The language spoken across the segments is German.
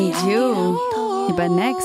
You. Hier bei Next.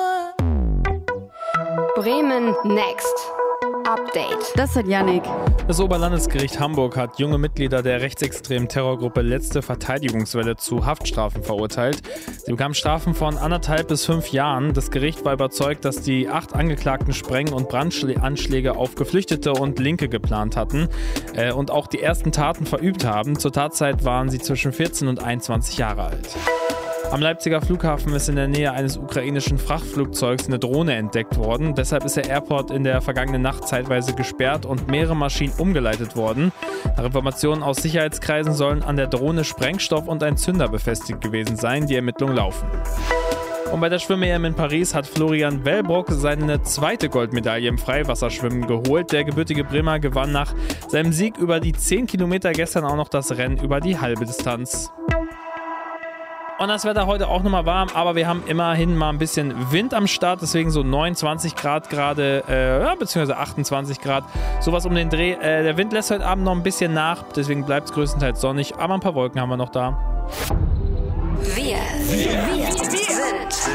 Bremen Next. Update. Das hat Yannick. Das Oberlandesgericht Hamburg hat junge Mitglieder der rechtsextremen Terrorgruppe Letzte Verteidigungswelle zu Haftstrafen verurteilt. Sie bekamen Strafen von 1,5 bis 5 Jahren. Das Gericht war überzeugt, dass die 8 Angeklagten Spreng- und Brandanschläge auf Geflüchtete und Linke geplant hatten und auch die ersten Taten verübt haben. Zur Tatzeit waren sie zwischen 14 und 21 Jahre alt. Am Leipziger Flughafen ist in der Nähe eines ukrainischen Frachtflugzeugs eine Drohne entdeckt worden. Deshalb ist der Airport in der vergangenen Nacht zeitweise gesperrt und mehrere Maschinen umgeleitet worden. Nach Informationen aus Sicherheitskreisen sollen an der Drohne Sprengstoff und ein Zünder befestigt gewesen sein. Die Ermittlungen laufen. Und bei der Schwimm-EM in Paris hat Florian Wellbrock seine zweite Goldmedaille im Freiwasserschwimmen geholt. Der gebürtige Bremer gewann nach seinem Sieg über die 10 Kilometer gestern auch noch das Rennen über die halbe Distanz. Und das Wetter heute auch nochmal warm, aber wir haben immerhin mal ein bisschen Wind am Start, deswegen so 29 Grad gerade, beziehungsweise 28 Grad, sowas um den Dreh. Der Wind lässt heute Abend noch ein bisschen nach, deswegen bleibt es größtenteils sonnig, aber ein paar Wolken haben wir noch da. Wir sind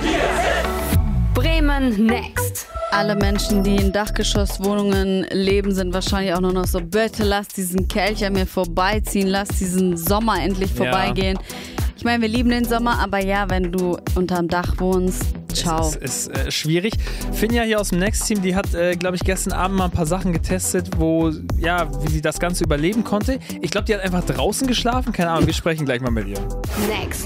Bremen Next. Alle Menschen, die in Dachgeschosswohnungen leben, sind wahrscheinlich auch nur noch so, bitte lass diesen Kelch an mir vorbeiziehen, lass diesen Sommer endlich vorbeigehen. Ja. Ich meine, wir lieben den Sommer, aber ja, wenn du unterm Dach wohnst, ciao. Es ist schwierig. Finja hier aus dem Next-Team, die hat, glaube ich, gestern Abend mal ein paar Sachen getestet, wie sie das Ganze überleben konnte. Ich glaube, die hat einfach draußen geschlafen. Keine Ahnung, wir sprechen gleich mal mit ihr. Next.